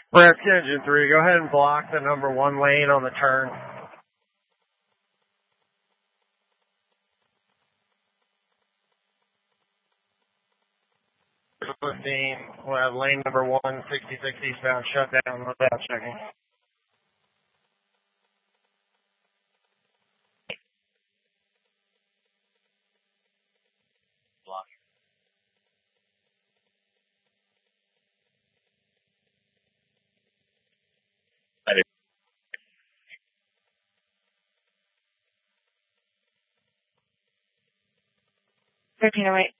Rex Engine 3, go ahead and block the number 1 lane on the turn. 15, we'll have lane number 1, 66 eastbound, shut down without checking. Block. I did. 1308.